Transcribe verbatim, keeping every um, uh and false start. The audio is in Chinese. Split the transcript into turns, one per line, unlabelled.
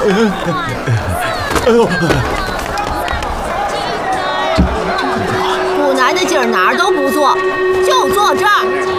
哎呦！
不难的劲儿哪儿都不错，就坐这儿。